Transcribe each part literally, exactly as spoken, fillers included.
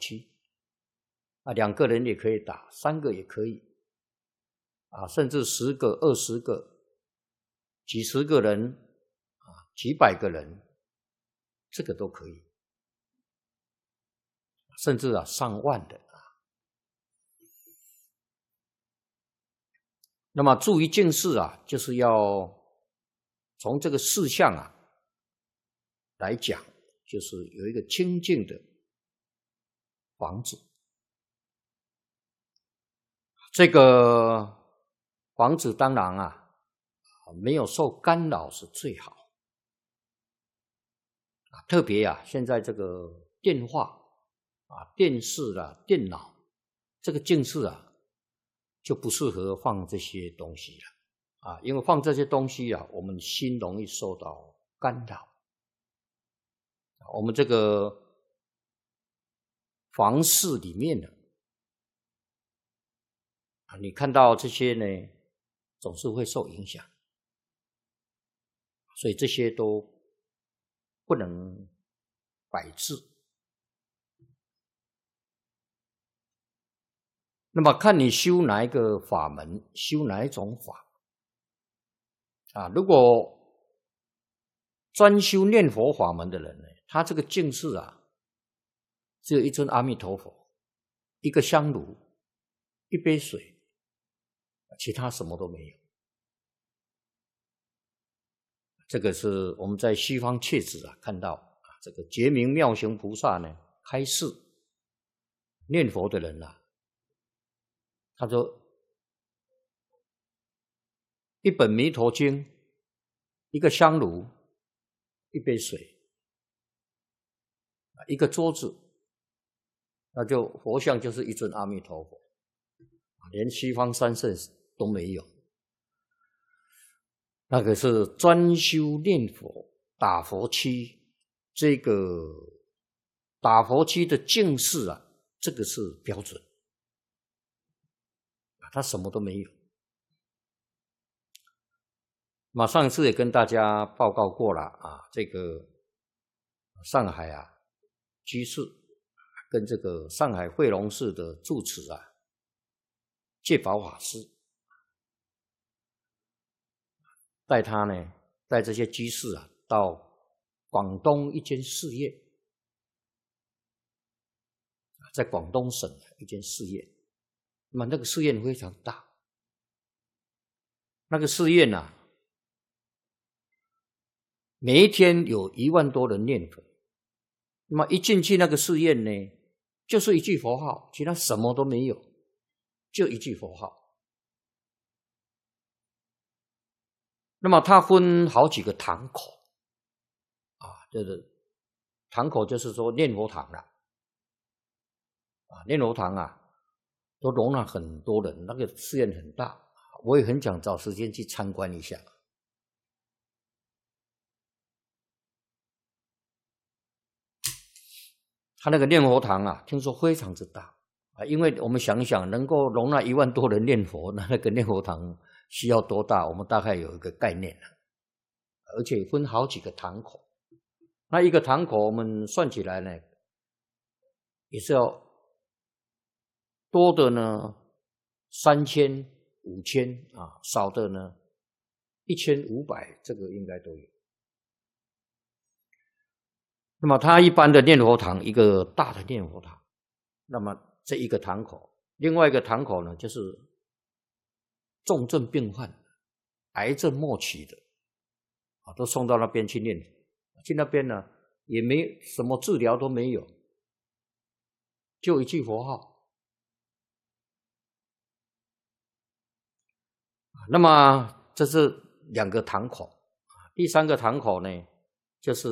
七啊，两个人也可以打，三个也可以啊，甚至十个、二十个、几十个人啊，几百个人，这个都可以，甚至啊上万的啊。那么注意净事啊，就是要从这个事项啊来讲，就是有一个清净的房子。这个房子当然啊，没有受干扰是最好。特别啊，现在这个电话啊、电视啦、电脑，这个净室啊，就不适合放这些东西了啊，因为放这些东西啊，我们心容易受到干扰。我们这个房室里面呢，啊，你看到这些呢，总是会受影响，所以这些都不能摆置。那么看你修哪一个法门，修哪一种法啊？如果专修念佛法门的人呢，他这个净室啊，只有一尊阿弥陀佛，一个香炉，一杯水，其他什么都没有。这个是我们在西方切子啊看到啊，这个觉明妙行菩萨呢开示念佛的人啊，他说一本弥陀经，一个香炉，一杯水，一个桌子，那就佛像就是一尊阿弥陀佛，连西方三圣都没有。那个是专修念佛打佛七，这个打佛七的净室啊，这个是标准，他什么都没有。那上次也跟大家报告过了啊，这个上海啊居士跟这个上海惠龙寺的住持啊戒宝法师，带他呢带这些居士啊到广东一间寺院，在广东省一间寺院，那么那个寺院非常大，那个寺院啊每一天有一万多人念佛，那么一进去那个寺院呢，就是一句佛号，其他什么都没有，就一句佛号。那么它分好几个堂口啊，就是堂口就是说念佛堂了啊，念佛堂啊都容纳很多人，那个寺院很大，我也很想找时间去参观一下。他那个念佛堂啊，听说非常之大啊，因为我们想一想，能够容纳一万多人念佛，那那个念佛堂需要多大，我们大概有一个概念了。而且分好几个堂口，那一个堂口我们算起来呢，也是要多的呢三千、五千啊，少的呢一千五百，这个应该都有。那么他一般的念佛堂，一个大的念佛堂，那么这一个堂口，另外一个堂口呢，就是重症病患、癌症末期的啊，都送到那边去念佛。去那边呢，也没什么治疗都没有，就一句佛号。那么这是两个堂口，第三个堂口呢，就是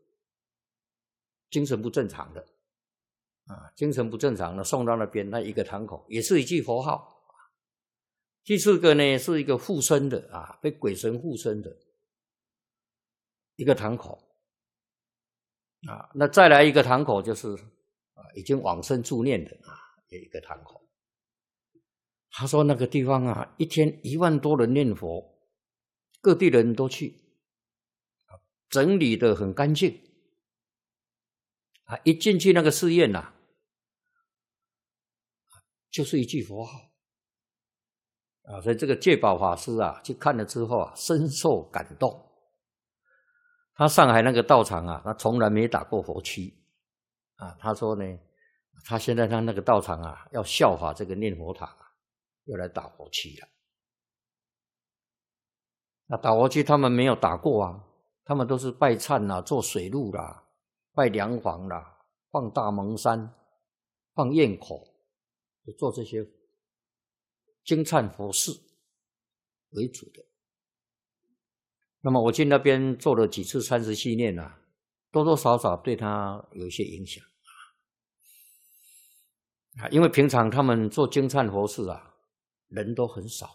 精神不正常的啊，精神不正常的送到那边，那一个堂口也是一句佛号。第四个呢，是一个附身的啊，被鬼神附身的一个堂口啊。那再来一个堂口就是啊，已经往生助念的啊，有一个堂口。他说那个地方啊，一天一万多人念佛，各地人都去，整理得很干净啊。一进去那个寺院啊， 就是一句佛号啊，所以这个戒宝法师啊，去看了之后啊，深受感动。他上海那个道场啊，他从来没打过佛七啊。他说呢，他现在他那个道场啊，要效法这个念佛堂啊，要来打佛七了。那打佛七他们没有打过啊，他们都是拜忏啦、做水路啦、拜梁皇啦、放大蒙山、放焰口，就做这些经忏佛事为主的。那么我去那边做了几次三十系念啊，多多少少对他有一些影响啊，因为平常他们做经忏佛事啊，人都很少，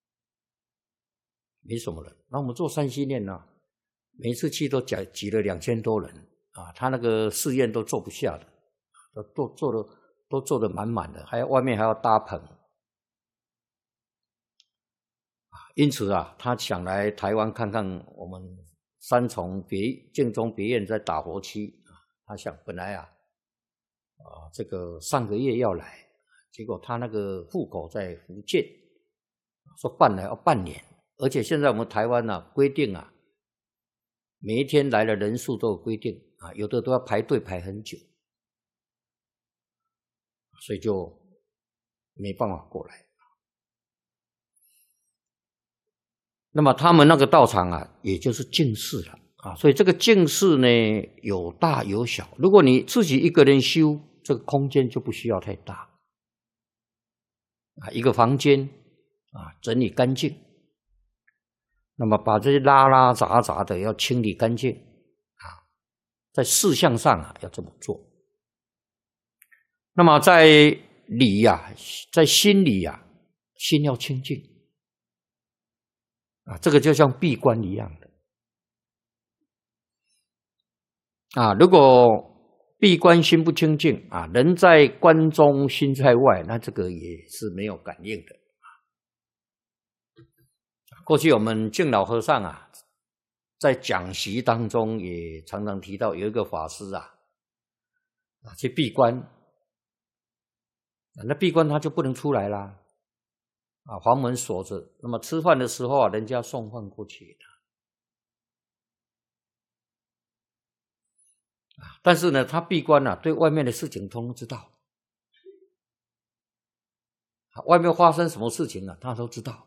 没什么人。那我们做三系念呢，每次去都挤挤了两千多人啊，他那个寺院都坐不下的，都都坐的都坐得满满的，还要外面还要搭棚。因此啊，他想来台湾看看我们三重别净宗别院在打佛七啊。他想本来啊，啊这个上个月要来，结果他那个户口在福建，说办了要半年，而且现在我们台湾啊规定啊，每一天来的人数都有规定啊，有的都要排队排很久，所以就没办法过来。那么他们那个道场啊，也就是净寺了啊，所以这个净寺呢有大有小。如果你自己一个人修，这个空间就不需要太大啊，一个房间啊整理干净，那么把这些拉拉杂杂的要清理干净啊，在事项上啊要这么做。那么在理呀、啊，在心里呀、啊，心要清净。啊，这个就像闭关一样的啊！如果闭关心不清净啊，人在关中心在外，那这个也是没有感应的。过去我们净老和尚啊，在讲习当中也常常提到，有一个法师啊，啊去闭关，那闭关他就不能出来啦。啊，房门锁着，那么吃饭的时候啊，人家送饭过去的。啊，但是呢，他闭关啊，对外面的事情通通知道。啊，外面发生什么事情啊，他都知道。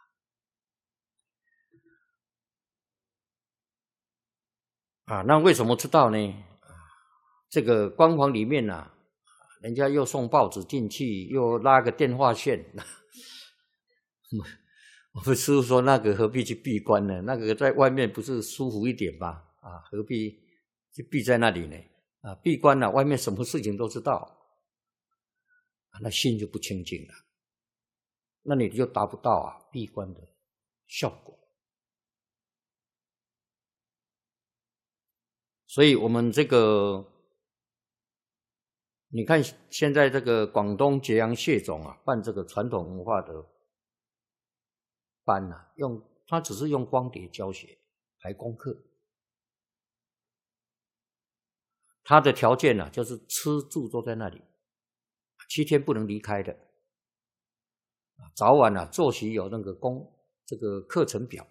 啊，那为什么知道呢？啊，这个官房里面啊，人家又送报纸进去，又拉个电话线。我们师父说，那个何必去闭关呢？那个在外面不是舒服一点吗？啊，何必去闭在那里呢？啊，闭关了、啊，外面什么事情都知道，啊，那心就不清净了，那你就达不到啊闭关的效果。所以我们这个，你看现在这个广东揭阳谢总啊，办这个传统文化的班啊，用他只是用光碟教学排功课，他的条件呢、啊、就是吃住都在那里，七天不能离开的，早晚啊作息有那个功这个课程表，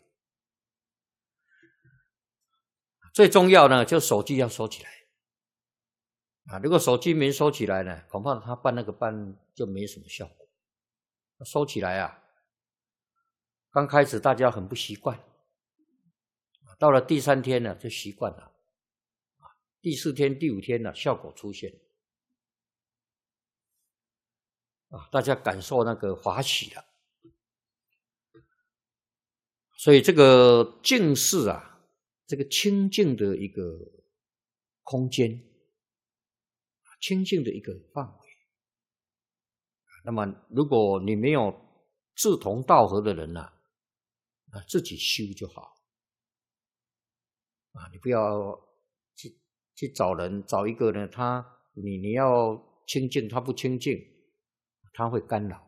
最重要呢就手机要收起来啊，如果手机没收起来呢，恐怕他办那个班就没什么效果。收起来啊，刚开始大家很不习惯，到了第三天呢就习惯了，第四天第五天呢效果出现啊，大家感受那个法喜了。所以这个净室啊，这个清净的一个空间，清净的一个范围，那么如果你没有志同道合的人啊，啊自己修就好啊，你不要去去找人，找一个呢，他你你要清净，他不清净，他会干扰，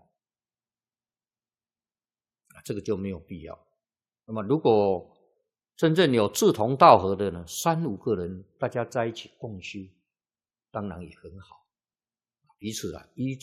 啊，这个就没有必要。那么如果真正有志同道合的呢，三五个人大家在一起共修，当然也很好，彼此啊依